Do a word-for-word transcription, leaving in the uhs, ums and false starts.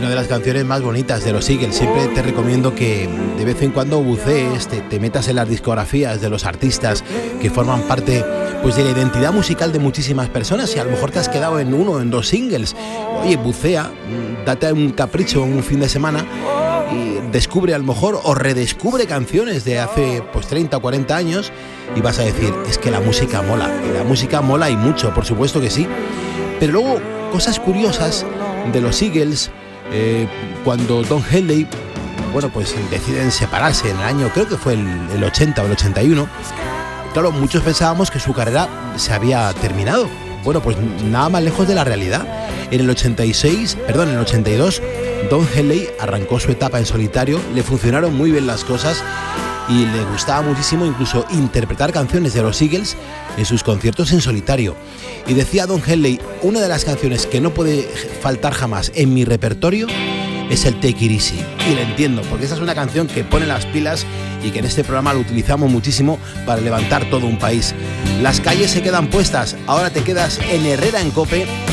una de las canciones más bonitas de los Eagles. Siempre te recomiendo que de vez en cuando bucees, te, te metas en las discografías de los artistas que forman parte pues de la identidad musical de muchísimas personas, y a lo mejor te has quedado en uno o en dos singles. Oye, bucea, date un capricho un fin de semana y descubre a lo mejor o redescubre canciones de hace pues treinta o cuarenta años y vas a decir, es que la música mola, y la música mola y mucho, por supuesto que sí. Pero luego, cosas curiosas de los Eagles, eh, cuando Don Henley, bueno, pues deciden separarse en el año, creo que fue el, el ochenta o el ochenta y uno, claro, muchos pensábamos que su carrera se había terminado. Bueno, pues nada más lejos de la realidad. En el ochenta y seis, perdón, en el ochenta y dos, Don Henley arrancó su etapa en solitario, le funcionaron muy bien las cosas y le gustaba muchísimo incluso interpretar canciones de los Eagles en sus conciertos en solitario. Y decía Don Henley, una de las canciones que no puede faltar jamás en mi repertorio es el Take It Easy. Y le entiendo, porque esa es una canción que pone las pilas y que en este programa lo utilizamos muchísimo para levantar todo un país. Las calles se quedan puestas, ahora te quedas en Herrera en Cope